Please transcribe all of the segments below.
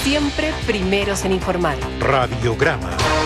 Siempre primeros en informar. Radiograma.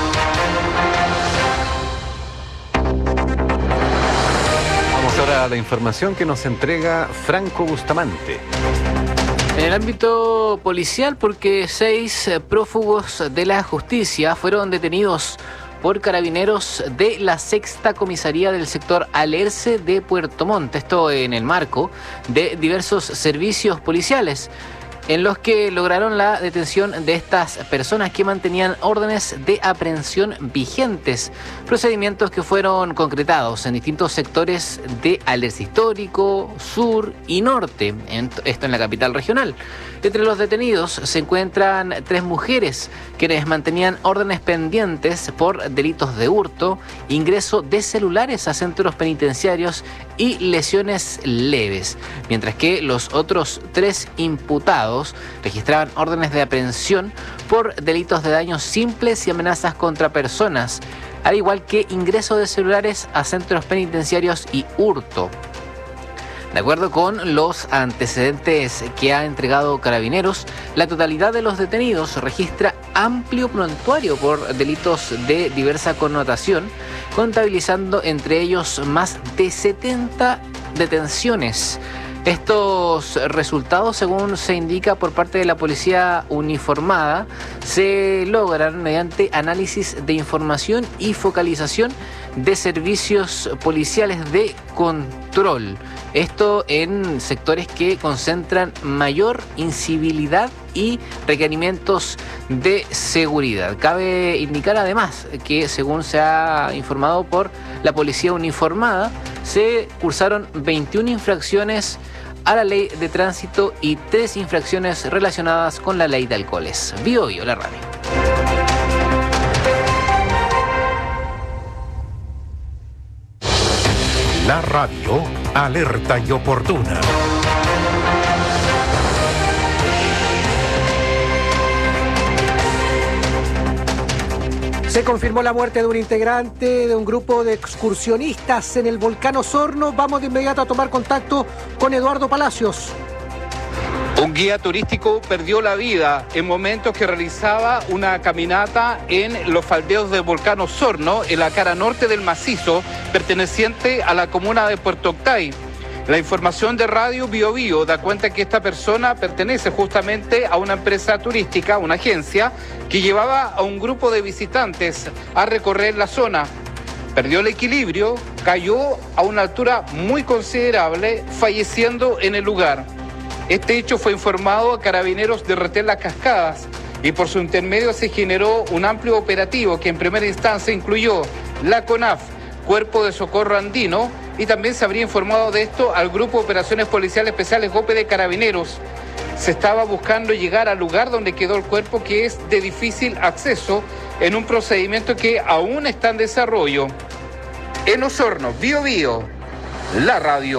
Vamos ahora a la información que nos entrega Franco Bustamante. En el ámbito policial, porque 6 prófugos de la justicia fueron detenidos por carabineros de la 6ª comisaría del sector Alerce de Puerto Montt. Esto en el marco de diversos servicios policiales, en los que lograron la detención de estas personas que mantenían órdenes de aprehensión vigentes, procedimientos que fueron concretados en distintos sectores de Alerce Histórico, Sur y Norte, esto en la capital regional. Entre los detenidos se encuentran 3 mujeres quienes mantenían órdenes pendientes por delitos de hurto, ingreso de celulares a centros penitenciarios y lesiones leves, mientras que los otros 3 imputados registraban órdenes de aprehensión por delitos de daños simples y amenazas contra personas, al igual que ingreso de celulares a centros penitenciarios y hurto. De acuerdo con los antecedentes que ha entregado Carabineros, la totalidad de los detenidos registra amplio prontuario por delitos de diversa connotación, contabilizando entre ellos más de 70 detenciones. Estos resultados, según se indica por parte de la policía uniformada, se logran mediante análisis de información y focalización de servicios policiales de control. Esto en sectores que concentran mayor incivilidad y requerimientos de seguridad. Cabe indicar además que, según se ha informado por la policía uniformada, se cursaron 21 infracciones a la ley de tránsito y 3 infracciones relacionadas con la ley de alcoholes. Bio, la radio. La radio, alerta y oportuna. Se confirmó la muerte de un integrante de un grupo de excursionistas en el volcán Osorno. Vamos de inmediato a tomar contacto con Eduardo Palacios. Un guía turístico perdió la vida en momentos que realizaba una caminata en los faldeos del volcán Osorno, en la cara norte del macizo, perteneciente a la comuna de Puerto Octay. La información de Radio Bio Bio da cuenta que esta persona pertenece justamente a una empresa turística, una agencia, que llevaba a un grupo de visitantes a recorrer la zona. Perdió el equilibrio, cayó a una altura muy considerable, falleciendo en el lugar. Este hecho fue informado a Carabineros de Retén Las Cascadas y por su intermedio se generó un amplio operativo que en primera instancia incluyó la CONAF, Cuerpo de Socorro Andino, y también se habría informado de esto al Grupo de Operaciones Policiales Especiales GOPE de Carabineros. Se estaba buscando llegar al lugar donde quedó el cuerpo, que es de difícil acceso, en un procedimiento que aún está en desarrollo. En Osorno, Bio Bio, la radio.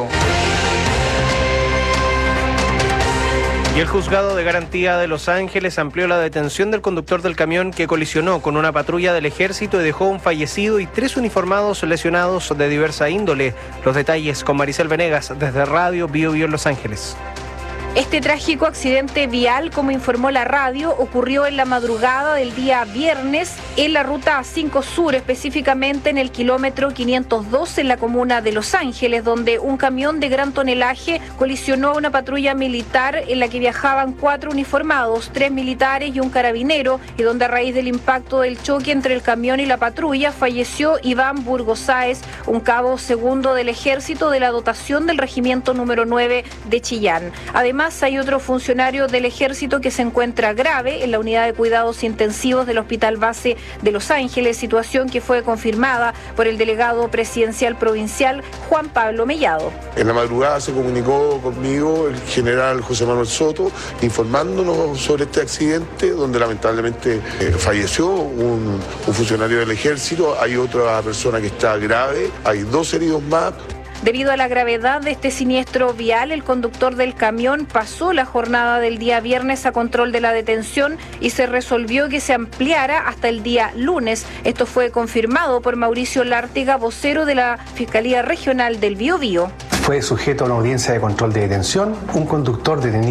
Y el Juzgado de Garantía de Los Ángeles amplió la detención del conductor del camión que colisionó con una patrulla del Ejército y dejó un fallecido y 3 uniformados lesionados de diversa índole. Los detalles con Maricel Venegas desde Radio Bio Bio en Los Ángeles. Este trágico accidente vial, como informó la radio, ocurrió en la madrugada del día viernes en la ruta 5 Sur, específicamente en el kilómetro 502 en la comuna de Los Ángeles, donde un camión de gran tonelaje colisionó a una patrulla militar en la que viajaban 4 uniformados, 3 militares y un carabinero, y donde a raíz del impacto del choque entre el camión y la patrulla falleció Iván Burgos Sáez, un cabo segundo del Ejército de la dotación del Regimiento número 9 de Chillán. Además, hay otro funcionario del Ejército que se encuentra grave en la unidad de cuidados intensivos del Hospital Base de Los Ángeles, situación que fue confirmada por el delegado presidencial provincial Juan Pablo Mellado. En la madrugada se comunicó conmigo el general José Manuel Soto informándonos sobre este accidente donde lamentablemente falleció un funcionario del Ejército. Hay otra persona que está grave, hay 2 heridos más. Debido a la gravedad de este siniestro vial, el conductor del camión pasó la jornada del día viernes a control de la detención y se resolvió que se ampliara hasta el día lunes. Esto fue confirmado por Mauricio Lártiga, vocero de la Fiscalía Regional del Biobío. Fue sujeto a una audiencia de control de detención un conductor detenido